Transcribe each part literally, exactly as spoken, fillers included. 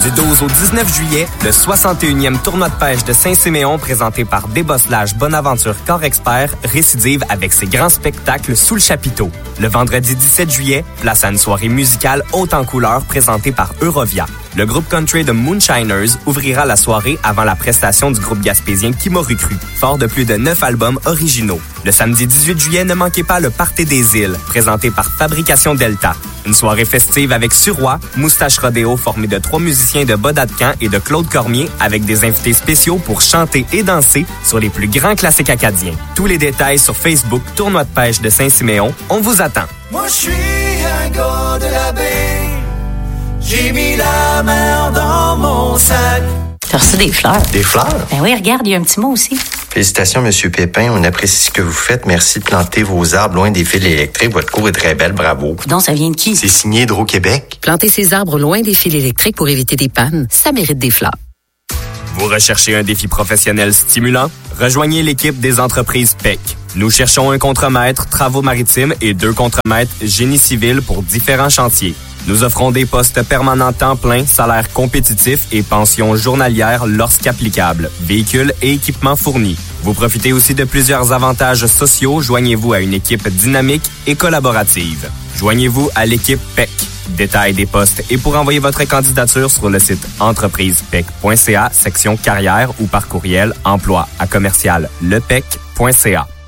Du douze au dix-neuf juillet, le soixante et unième tournoi de pêche de Saint-Siméon présenté par Débosselage Bonaventure Corps Expert récidive avec ses grands spectacles sous le chapiteau. Le vendredi dix-sept juillet, place à une soirée musicale haute en couleurs présentée par Eurovia. Le groupe country de Moonshiners ouvrira la soirée avant la prestation du groupe gaspésien Qui m'aurait cru, fort de plus de neuf albums originaux. Le samedi dix-huit juillet, ne manquez pas le Party des îles, présenté par Fabrication Delta. Une soirée festive avec Suroît, Moustache Rodéo formé de trois musiciens de Bodatcan et de Claude Cormier avec des invités spéciaux pour chanter et danser sur les plus grands classiques acadiens. Tous les détails sur Facebook, Tournoi de pêche de Saint-Siméon. On vous attend. Moi, je suis un gars de la baie. J'ai mis la mer dans mon sac. T'as reçu des fleurs. Des fleurs? Ben oui, regarde, il y a un petit mot aussi. Félicitations, Monsieur Pépin. On apprécie ce que vous faites. Merci de planter vos arbres loin des fils électriques. Votre cour est très belle. Bravo. Donc, ça vient de qui? C'est signé Hydro-Québec. Planter ses arbres loin des fils électriques pour éviter des pannes, ça mérite des fleurs. Vous recherchez un défi professionnel stimulant? Rejoignez l'équipe des entreprises P E C. Nous cherchons un contremaître travaux maritimes et deux contremaîtres génie civil pour différents chantiers. Nous offrons des postes permanents temps plein, salaire compétitif et pension journalière lorsqu'applicable, véhicules et équipements fournis. Vous profitez aussi de plusieurs avantages sociaux. Joignez-vous à une équipe dynamique et collaborative. Joignez-vous à l'équipe P E C. Détail des postes et pour envoyer votre candidature sur le site entreprise p e c point c a, section carrière ou par courriel emploi à commercial lepec point c a.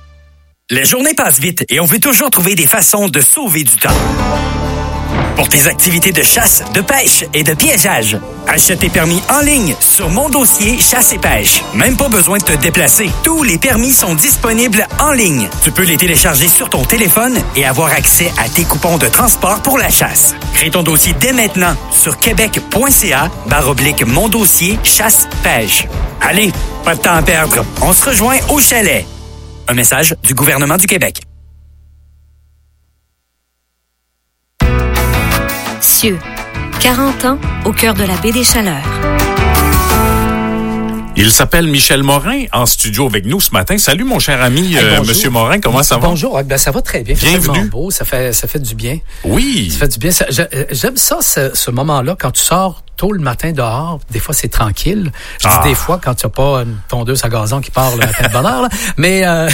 Les journées passent vite et on veut toujours trouver des façons de sauver du temps. Pour tes activités de chasse, de pêche et de piégeage, achète tes permis en ligne sur Mon Dossier Chasse et Pêche. Même pas besoin de te déplacer. Tous les permis sont disponibles en ligne. Tu peux les télécharger sur ton téléphone et avoir accès à tes coupons de transport pour la chasse. Crée ton dossier dès maintenant sur québec point c a barre oblique Mon Dossier Chasse Pêche. Allez, pas de temps à perdre. On se rejoint au chalet. Un message du gouvernement du Québec. Cieux, quarante ans au cœur de la baie des Chaleurs. Il s'appelle Michel Morin, en studio avec nous ce matin. Salut mon cher ami, hey, euh, Monsieur Morin, comment ça va? Bonjour, ben, ça va très bien. Bienvenue. C'est beau, ça fait, ça fait du bien. Oui. Ça fait du bien. Ça, j'aime ça, ce, ce moment-là, quand tu sors tôt le matin dehors. Des fois, c'est tranquille. Je dis ah. des fois, quand tu n'as pas une tondeuse à gazon qui part le matin de bonne heure, là. Mais... Euh,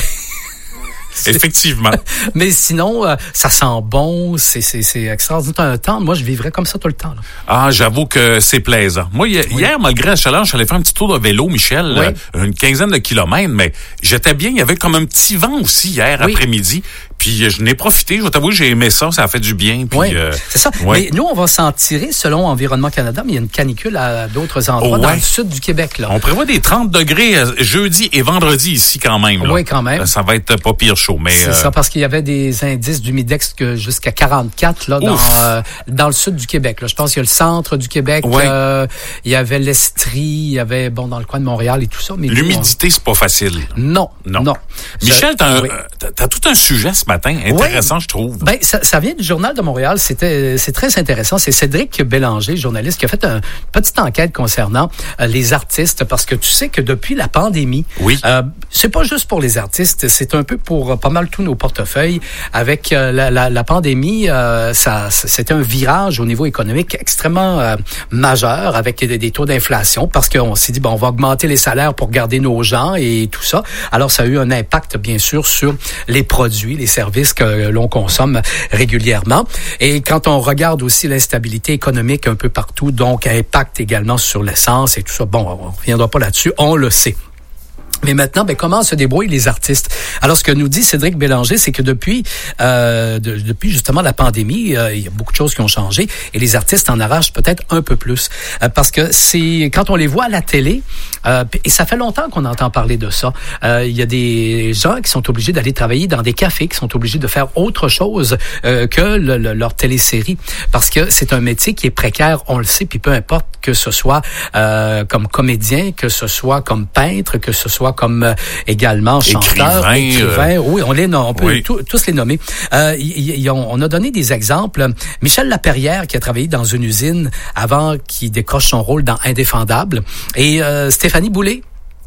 Effectivement. Mais sinon, euh, ça sent bon, c'est, c'est, c'est extraordinaire. Un temps, moi, je vivrais comme ça tout le temps. Là. Ah, j'avoue que c'est plaisant. Moi, hier, oui. malgré la chaleur, je suis allé faire un petit tour de vélo, Michel, oui. euh, une quinzaine de kilomètres, mais j'étais bien. Il y avait comme un petit vent aussi hier oui. après-midi. Puis je n'ai profité, je vais t'avouer, j'ai aimé ça, ça a fait du bien. Puis, oui, euh, c'est ça. Ouais. Mais nous, on va s'en tirer selon Environnement Canada, mais il y a une canicule à d'autres endroits oh, ouais. dans le sud du Québec. Là. On prévoit des trente degrés jeudi et vendredi ici quand même. Là. Oui, quand même. Ça va être pas pire chaud. Mais, c'est euh... ça, parce qu'il y avait des indices d'humidex que jusqu'à quarante-quatre là, dans, euh, dans le sud du Québec. Là. Je pense qu'il y a le centre du Québec, ouais. euh, il y avait l'Estrie, il y avait bon dans le coin de Montréal et tout ça. Mais l'humidité, on... c'est pas facile. Non, non. non. Michel, t'as, un, oui. t'as, t'as tout un sujet ce matin intéressant. Oui. Je trouve. Ben, ça, ça vient du Journal de Montréal. C'était, c'est très intéressant. C'est Cédric Bélanger, journaliste, qui a fait un, une petite enquête concernant euh, les artistes, parce que tu sais que depuis la pandémie, oui. euh, c'est pas juste pour les artistes, c'est un peu pour euh, pas mal tous nos portefeuilles. Avec euh, la, la, la pandémie, euh, ça, c'était un virage au niveau économique extrêmement euh, majeur, avec des, des taux d'inflation, parce qu'on s'est dit, bon, on va augmenter les salaires pour garder nos gens et tout ça. Alors, ça a eu un impact, bien sûr, sur les produits, les services que l'on consomme régulièrement. Et quand on regarde aussi l'instabilité économique un peu partout, donc impact également sur l'essence et tout ça, bon, on ne reviendra pas là-dessus, on le sait. Mais maintenant, ben comment se débrouillent les artistes? Alors, ce que nous dit Cédric Bélanger, c'est que depuis, euh, de, depuis justement la pandémie, euh, il y a beaucoup de choses qui ont changé et les artistes en arrachent peut-être un peu plus, euh, parce que c'est quand on les voit à la télé, euh, et ça fait longtemps qu'on entend parler de ça. Euh, il y a des gens qui sont obligés d'aller travailler dans des cafés, qui sont obligés de faire autre chose euh, que le, le, leur télésérie, parce que c'est un métier qui est précaire, on le sait, puis peu importe que ce soit euh, comme comédien, que ce soit comme peintre, que ce soit comme euh, également chanteur, écrivain, écrivain euh, oui, on les nomme, on peut oui. tout, tous les nommer. Euh, y, y, on, on a donné des exemples. Michel Laperrière, qui a travaillé dans une usine avant qu'il décroche son rôle dans Indéfendable, et euh, Stéphanie Boulay,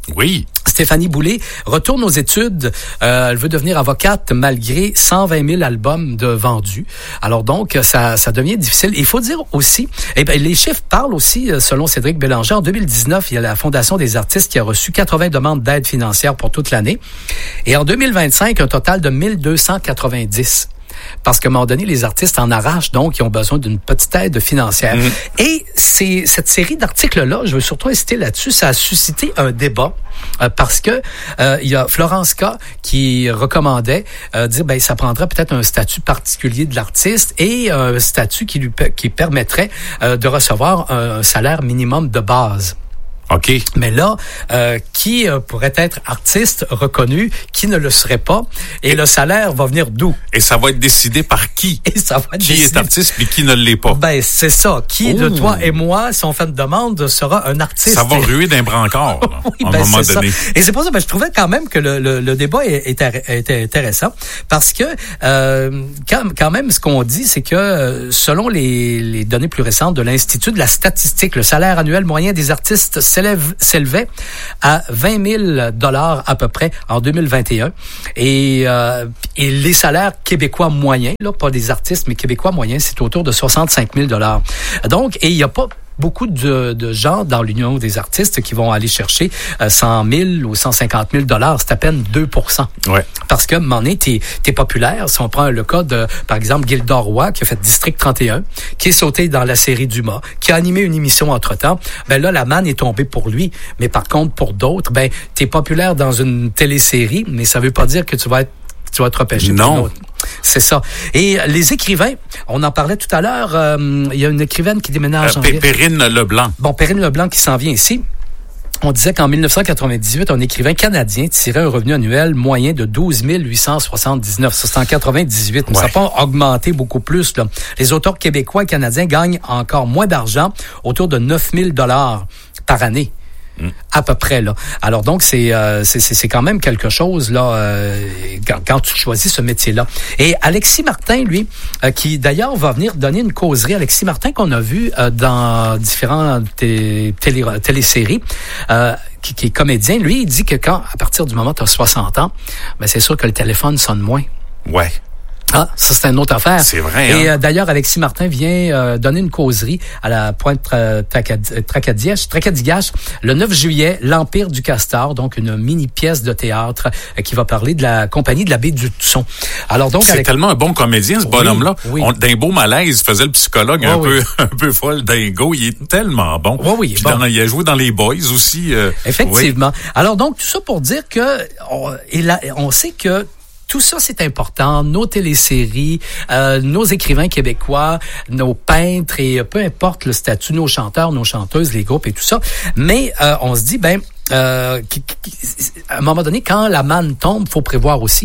Oui. Stéphanie Boulay retourne aux études. Euh, elle veut devenir avocate malgré cent vingt mille albums de vendus. Alors donc, ça, ça devient difficile. Il faut dire aussi, eh bien, les chiffres parlent aussi, selon Cédric Bélanger. En deux mille dix-neuf, il y a la Fondation des artistes qui a reçu quatre-vingts demandes d'aide financière pour toute l'année. Et en deux mille vingt-cinq, un total de mille deux cent quatre-vingt-dix. Parce qu'à un moment donné, les artistes en arrachent, donc ils ont besoin d'une petite aide financière. Mmh. Et c'est cette série d'articles-là, je veux surtout insister là-dessus, ça a suscité un débat euh, parce que euh, il y a Florence K qui recommandait euh, dire ben ça prendrait peut-être un statut particulier de l'artiste et un statut qui lui qui permettrait euh, de recevoir un salaire minimum de base. OK. Mais là, euh, qui euh, pourrait être artiste reconnu, qui ne le serait pas, et, et le salaire va venir d'où? Et ça va être décidé par qui? Et ça va être qui décidé... est artiste et qui ne l'est pas? Ben, c'est ça. Qui Ouh. de toi et moi, si on fait une demande, sera un artiste? Ça va ruer d'un brancard, là, oui, à ben, un moment donné. Ça. Et c'est pour ça que ben, je trouvais quand même que le, le, le débat était, était intéressant, parce que euh, quand, quand même, ce qu'on dit, c'est que selon les, les données plus récentes de l'Institut de la statistique, le salaire annuel moyen des artistes s'élève, s'élevait à vingt mille dollars à peu près en deux mille vingt et un. Et, euh, et les salaires québécois moyens, là, pas des artistes, mais québécois moyens, c'est autour de soixante-cinq mille dollars. Donc, et il n'y a pas beaucoup de, de gens dans l'Union des artistes qui vont aller chercher euh, cent mille ou cent cinquante mille dollars. C'est à peine deux pour cent. Ouais. Parce que, à un moment donné, t'es, t'es populaire. Si on prend le cas de, par exemple, Gilda Roy, qui a fait District trente et un, qui est sauté dans la série Dumas, qui a animé une émission entre-temps, ben là, la manne est tombée pour lui. Mais par contre, pour d'autres, ben, t'es populaire dans une télésérie, mais ça veut pas dire que tu vas être tu vas te repêcher. Non. C'est ça. Et les écrivains, on en parlait tout à l'heure, euh, il y a une écrivaine qui déménage euh, en P- Perrine Leblanc. Bon, Perrine Leblanc qui s'en vient ici. On disait qu'en dix-neuf cent quatre-vingt-dix-huit, un écrivain canadien tirait un revenu annuel moyen de douze mille huit cent soixante-dix-neuf. Ça, c'est en quatre-vingt-dix-huit. Mais ouais. Ça n'a pas augmenté beaucoup plus, là. Les auteurs québécois et canadiens gagnent encore moins d'argent, autour de neuf mille dollars par année. Mmh. À peu près, là. Alors donc, c'est, euh, c'est, c'est quand même quelque chose, là, euh, quand, quand tu choisis ce métier-là. Et Alexis Martin, lui, euh, qui d'ailleurs va venir donner une causerie, Alexis Martin qu'on a vu euh, dans différentes t- télé, téléséries, euh, qui, qui est comédien, lui, il dit que quand, à partir du moment où tu as soixante ans, ben c'est sûr que le téléphone sonne moins. Ouais. Ah, ça, c'est une autre affaire. C'est vrai, Et hein? euh, d'ailleurs, Alexis Martin vient euh, donner une causerie à la pointe euh, Tracadie- Tracadie-Gache le neuf juillet, l'Empire du Castor, donc une mini-pièce de théâtre euh, qui va parler de la compagnie de l'abbé Duson. Alors donc, c'est avec... tellement un bon comédien, ce bonhomme-là. Oui, oui. On, d'un beau malaise, il faisait le psychologue oh, un, oui. peu, un peu folle dingo. Il est tellement bon. Oh, oui, Puis bon. dans, il a joué dans les Boys aussi. Euh, Effectivement. Oui. Alors donc, tout ça pour dire que on, et là, on sait que tout ça, c'est important. Nos téléséries, euh, nos écrivains québécois, nos peintres et peu importe le statut, nos chanteurs, nos chanteuses, les groupes et tout ça. Mais euh, on se dit, ben, euh, à un moment donné, quand la manne tombe, faut prévoir aussi.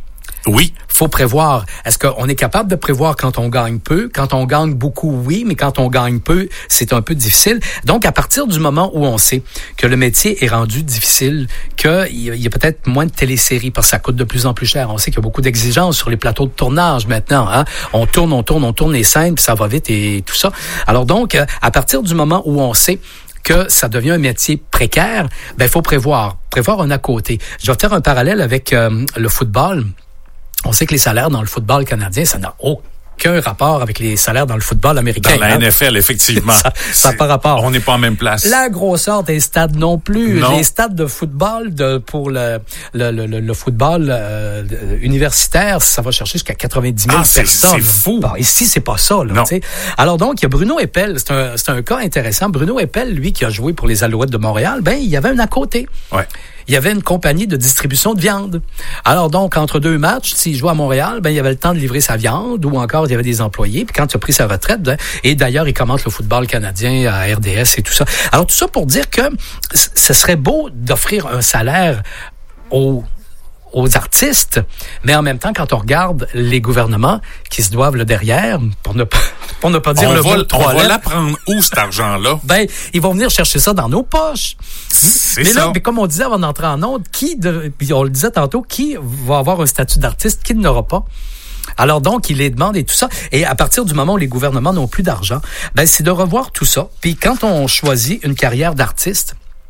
Oui. Faut prévoir. Est-ce qu'on est capable de prévoir quand on gagne peu? Quand on gagne beaucoup, oui, mais quand on gagne peu, c'est un peu difficile. Donc, à partir du moment où on sait que le métier est rendu difficile, qu'il y a peut-être moins de téléséries parce que ça coûte de plus en plus cher. On sait qu'il y a beaucoup d'exigences sur les plateaux de tournage maintenant. Hein? On tourne, on tourne, on tourne les scènes, puis ça va vite et tout ça. Alors donc, à partir du moment où on sait que ça devient un métier précaire, ben il faut prévoir. Prévoir un à côté. Je vais faire un parallèle avec euh, le football. On sait que les salaires dans le football canadien, ça n'a aucun rapport avec les salaires dans le football américain. Dans la hein? N F L, effectivement. Ça n'a pas rapport. On n'est pas en même place. La grosseur des stades non plus. Non. Les stades de football de, pour le, le, le, le football euh, universitaire, ça va chercher jusqu'à quatre-vingt-dix mille ah, c'est, personnes. C'est fou. Bon, ici, c'est pas ça. Là, t'sais. Alors donc, il y a Bruno Eppel. C'est un, c'est un cas intéressant. Bruno Eppel, lui, qui a joué pour les Alouettes de Montréal, ben il y avait un à côté. Ouais. Il y avait une compagnie de distribution de viande. Alors donc, entre deux matchs, s'il jouait à Montréal, ben il y avait le temps de livrer sa viande, ou encore il y avait des employés. Puis quand il a pris sa retraite, ben, et d'ailleurs, il commente le football canadien à R D S et tout ça. Alors tout ça pour dire que ce serait beau d'offrir un salaire aux aux artistes, mais en même temps, quand on regarde les gouvernements qui se doivent le derrière, pour ne pas, pour ne pas dire on le va, mot on va la prendre où, cet argent-là? Ben, ils vont venir chercher ça dans nos poches. C'est mais ça. là, mais comme on disait avant d'entrer en onde, qui, de, puis on le disait tantôt, qui va avoir un statut d'artiste, qui ne l'aura pas? Alors donc, il les demande et tout ça. Et à partir du moment où les gouvernements n'ont plus d'argent, ben, c'est de revoir tout ça. Puis quand on choisit une carrière d'artiste,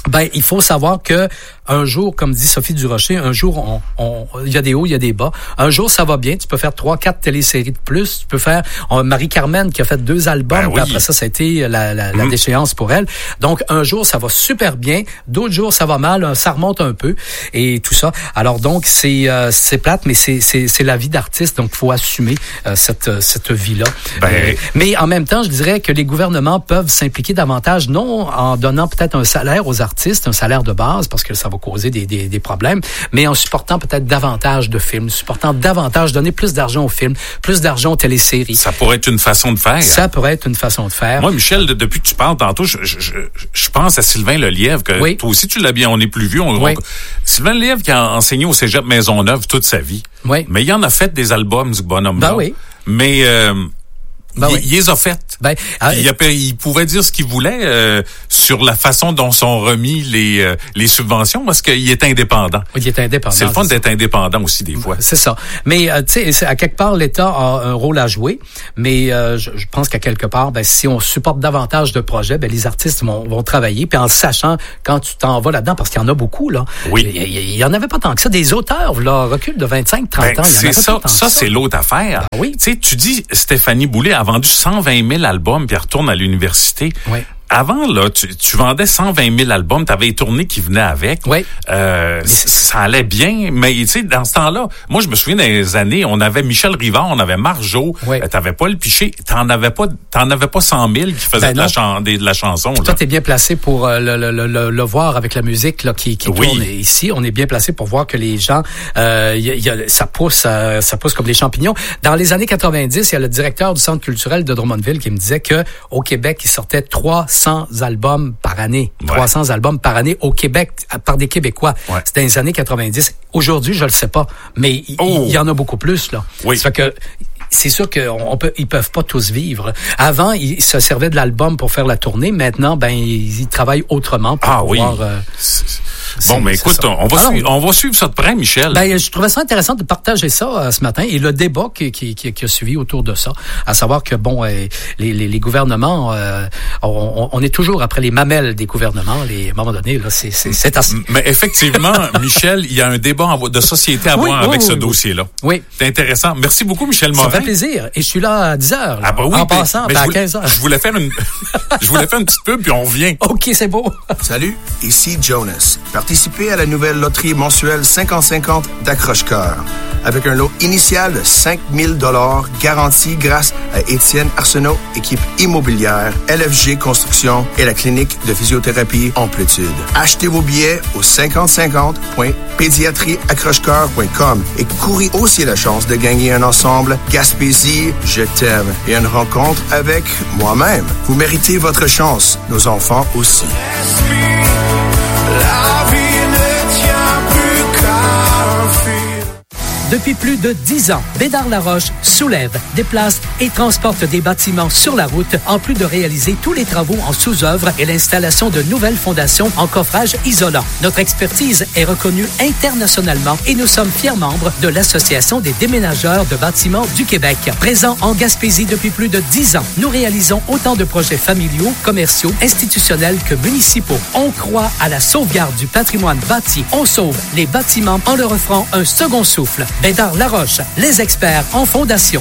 Ben, il faut savoir que un jour, comme dit Sophie Durocher, un jour, on, on, il y a des hauts, il y a des bas. Un jour, ça va bien. Tu peux faire trois, quatre téléséries de plus. Tu peux faire on, Marie-Carmen qui a fait deux albums. Ben oui. Puis après ça, ça a été la, la, la mmh. déchéance pour elle. Donc, un jour, ça va super bien. D'autres jours, ça va mal. Ça remonte un peu et tout ça. Alors donc, c'est euh, c'est plate, mais c'est c'est c'est la vie d'artiste. Donc, il faut assumer euh, cette cette vie-là. Ben... Euh, mais en même temps, je dirais que les gouvernements peuvent s'impliquer davantage, non en donnant peut-être un salaire aux artistes, un salaire de base, parce que ça va causer des, des, des problèmes, mais en supportant peut-être davantage de films, supportant davantage, donner plus d'argent aux films, plus d'argent aux téléséries. Ça pourrait être une façon de faire. Ça pourrait être une façon de faire. Moi, Michel, depuis que tu parles tantôt, je, je, je, je pense à Sylvain Lelièvre, que oui. toi aussi tu l'as bien, on est plus vieux. On, oui. on, Sylvain Lelièvre qui a enseigné au Cégep Maisonneuve toute sa vie. Oui. Mais il en a fait des albums, ce bonhomme-là. Ben oui. Mais... Euh, Ben il, oui. il les a faites. Ben, euh, il, a, il pouvait dire ce qu'il voulait euh, sur la façon dont sont remis les euh, les subventions parce qu'il est indépendant. Il est indépendant. C'est le fun d'être indépendant aussi des fois. C'est ça. Mais euh, tu sais, à quelque part l'État a un rôle à jouer. Mais euh, je, je pense qu'à quelque part, ben si on supporte davantage de projets, ben les artistes vont, vont travailler. Puis en sachant quand tu t'en vas là-dedans, parce qu'il y en a beaucoup là. Oui. Il, il, il y en avait pas tant que ça. Des auteurs là, recul de vingt-cinq, trente ben, ans. C'est ça. Ça, ça c'est l'autre affaire. Ben, oui. Tu sais, tu dis Stéphanie Boulay a vendu cent vingt mille albums puis elle retourne à l'université. Oui. Avant, là, tu, tu vendais cent vingt mille albums, t'avais les tournées qui venaient avec. Oui. Euh, ça allait bien, mais tu sais, dans ce temps-là, moi, je me souviens dans les années, on avait Michel Rivard, on avait Marjo, oui. euh, t'avais Paul Piché, t'en avais pas, t'en avais pas cent mille qui faisaient ben de, la chan- de la chanson. Puis toi, t'es bien placé pour euh, le, le, le, le voir avec la musique là qui, qui oui. tourne ici. On est bien placé pour voir que les gens, euh, y a, y a, ça pousse, euh, ça pousse comme des champignons. Dans les années quatre-vingt-dix, il y a le directeur du Centre culturel de Drummondville qui me disait que au Québec, il sortait trois cents albums par année. Ouais. trois cents albums par année au Québec, par des Québécois. Ouais. C'était dans les années quatre-vingt-dix. Aujourd'hui, je le sais pas, mais il oh. y, y en a beaucoup plus, là. Oui. Ça fait que, c'est sûr qu'on peut, ils peuvent pas tous vivre. Avant, ils se servaient de l'album pour faire la tournée. Maintenant, ben, ils, ils travaillent autrement pour ah, pouvoir, oui. euh, Bon, mais écoute, on va, ah, suivre, on va suivre ça de près, Michel. Ben, je trouvais ça intéressant de partager ça euh, ce matin et le débat qui, qui, qui, qui a suivi autour de ça, à savoir que, bon, euh, les, les, les gouvernements, euh, on, on est toujours après les mamelles des gouvernements. Les, à un moment donné, là, c'est, c'est, c'est assez... Mais effectivement, Michel, il y a un débat de société à oui, voir oui, avec oui, ce oui. dossier-là. Oui. C'est intéressant. Merci beaucoup, Michel Morin. Ça fait plaisir. Et je suis là à dix heures. Là, ah, bah oui. En passant, ben à quinze heures. Je voulais faire une, je voulais faire une petite pub puis on revient. OK, c'est beau. Salut, ici Jonas. Participez à la nouvelle loterie mensuelle cinquante cinquante d'Accroche-Cœur. Avec un lot initial de cinq mille dollars garanti grâce à Étienne Arsenault, équipe immobilière, L F G Construction et la clinique de physiothérapie Amplitude. Achetez vos billets au cinquante cinquante point pédiatrie accroche cœur point com et courez aussi la chance de gagner un ensemble Gaspésie, je t'aime et une rencontre avec moi-même. Vous méritez votre chance, nos enfants aussi. La vie ne tient plus qu'à un fil. Depuis plus de dix ans, Bédard-Laroche soulève, déplace et transporte des bâtiments sur la route, en plus de réaliser tous les travaux en sous-œuvre et l'installation de nouvelles fondations en coffrage isolant. Notre expertise est reconnue internationalement et nous sommes fiers membres de l'Association des déménageurs de bâtiments du Québec. Présent en Gaspésie depuis plus de dix ans, nous réalisons autant de projets familiaux, commerciaux, institutionnels que municipaux. On croit à la sauvegarde du patrimoine bâti. On sauve les bâtiments en leur offrant un second souffle. Bédard-Laroche, les experts en fondation.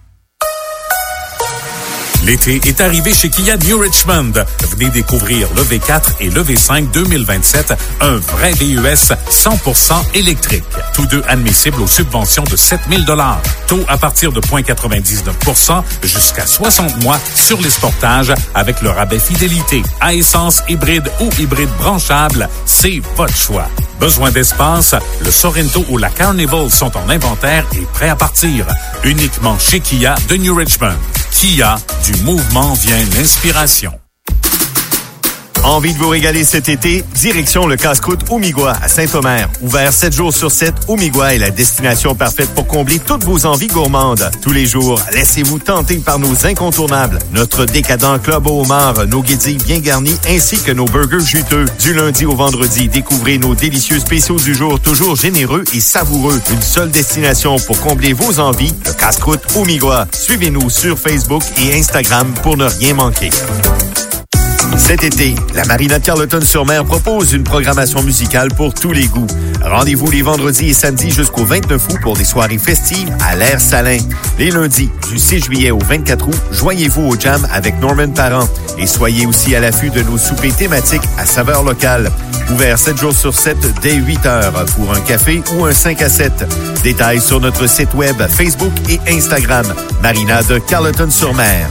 L'été est arrivé chez Kia New Richmond. Venez découvrir le V quatre et le V cinq deux mille vingt-sept, un vrai V U S cent pour cent électrique. Tous deux admissibles aux subventions de sept mille dollars. Taux à partir de zéro virgule quatre-vingt-dix-neuf pour cent jusqu'à soixante mois sur les sportages avec le rabais fidélité. À essence, hybride ou hybride branchable, c'est votre choix. Besoin d'espace? Le Sorento ou la Carnival sont en inventaire et prêts à partir. Uniquement chez Kia de New Richmond. Kia, du mouvement vient l'inspiration. Envie de vous régaler cet été? Direction le casse-croûte Oumigua à Saint-Omer. Ouvert sept jours sur sept, Oumigua est la destination parfaite pour combler toutes vos envies gourmandes. Tous les jours, laissez-vous tenter par nos incontournables. Notre décadent club au homard, nos guédilles bien garnies ainsi que nos burgers juteux. Du lundi au vendredi, découvrez nos délicieux spéciaux du jour, toujours généreux et savoureux. Une seule destination pour combler vos envies, le casse-croûte Oumigua. Suivez-nous sur Facebook et Instagram pour ne rien manquer. Cet été, la Marina de Carleton-sur-Mer propose une programmation musicale pour tous les goûts. Rendez-vous les vendredis et samedis jusqu'au vingt-neuf août pour des soirées festives à l'air salin. Les lundis, du six juillet au vingt-quatre août, joignez-vous au jam avec Norman Parent et soyez aussi à l'affût de nos soupers thématiques à saveur locale. Ouvert sept jours sur sept dès huit heures pour un café ou un cinq à sept. Détails sur notre site web, Facebook et Instagram. Marina de Carleton-sur-Mer.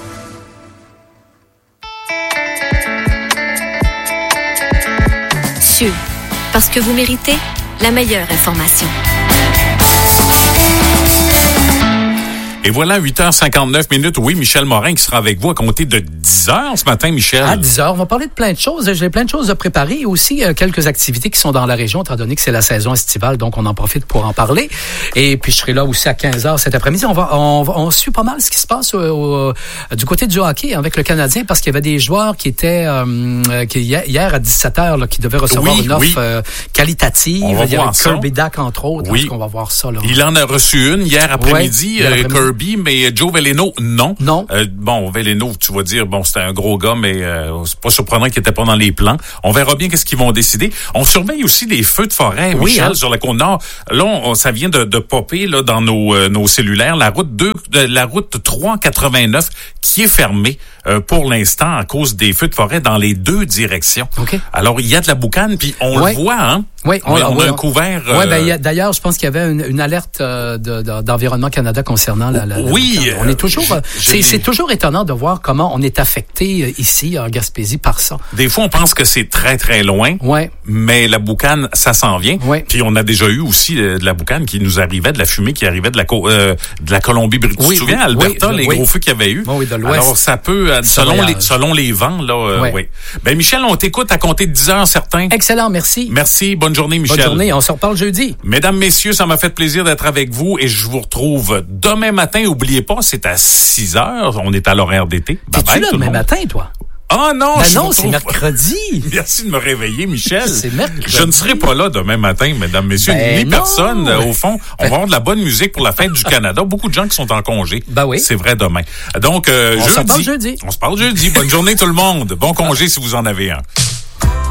Sud, parce que vous méritez la meilleure information. Et voilà, huit heures cinquante-neuf minutes. Oui, Michel Morin qui sera avec vous à compter de dix heures ce matin, Michel. À dix heures, on va parler de plein de choses. J'ai plein de choses à préparer et aussi euh, quelques activités qui sont dans la région, étant donné que c'est la saison estivale, donc on en profite pour en parler. Et puis, je serai là aussi à quinze heures cet après-midi. On va, on, on suit pas mal ce qui se passe au, au, du côté du hockey avec le Canadien parce qu'il y avait des joueurs qui étaient euh, qui, hier à dix-sept heures là, qui devaient recevoir oui, une offre oui. euh, qualitative. On va Il y voir avait ça. Kirby Dack, entre autres. Oui. On va voir ça. Là. Il en a reçu une hier après-midi, Ouais, euh, après-midi. Kirby, mais Joe Veleno, non. Non. Euh, bon, Veleno, tu vas dire, bon, c'était un gros gars, mais euh, c'est pas surprenant qu'il était pas dans les plans. On verra bien qu'est-ce qu'ils vont décider. On surveille aussi les feux de forêt, Oui, Michel, hein. sur la Côte-Nord. Là, on, ça vient de, de popper là dans nos, euh, nos cellulaires. La route deux, de, la route trois cent quatre-vingt-neuf qui est fermée euh, pour l'instant à cause des feux de forêt dans les deux directions. Okay. Alors, il y a de la boucane, puis on Ouais. le voit, hein? Oui, on, on ouais, a un couvert. Oui, euh, ben, il y a- d'ailleurs, je pense qu'il y avait une, une alerte euh, de, de, d'Environnement Canada concernant la. la, la Oui, la- on est toujours. je- euh, je c'est, l'ai- c'est toujours étonnant de voir comment on est affecté euh, ici en Gaspésie par ça. Des fois, on pense que c'est très, très loin. Ouais. Mais la boucane, ça s'en vient. Ouais. Puis on a déjà eu aussi euh, de la boucane qui nous arrivait, de la fumée qui arrivait de la co- euh, de la Colombie-Britannique. Oui, tu te souviens, oui, Alberta, oui, les oui. gros feux qu'il y avait eu? Oui, oui, de l'Ouest. Alors, ça peut, euh, Ça selon voyage. les, selon les vents, là, euh, Ouais. oui. Ben, Michel, on t'écoute à compter de dix heures, certains. Excellent, merci. Merci, bonne journée, Michel. Bonne journée, on se reparle jeudi. Mesdames, messieurs, ça m'a fait plaisir d'être avec vous et je vous retrouve demain matin. Oubliez pas, c'est à six heures. On est à l'horaire d'été. Bye T'es-tu bye, là tout le demain monde. matin, toi? Ah non, Ben je non, vous c'est trouve- mercredi. Merci de me réveiller, Michel. C'est mercredi. Je ne serai pas là demain matin, mesdames, messieurs, Ben ni non. personne. Euh, Au fond, on va avoir de la bonne musique pour la fête du Canada. Beaucoup de gens qui sont en congé. Ben oui. C'est vrai demain. Donc, euh, On jeudi. se parle jeudi. On se parle jeudi. Bonne journée tout le monde. Bon congé si vous en avez un.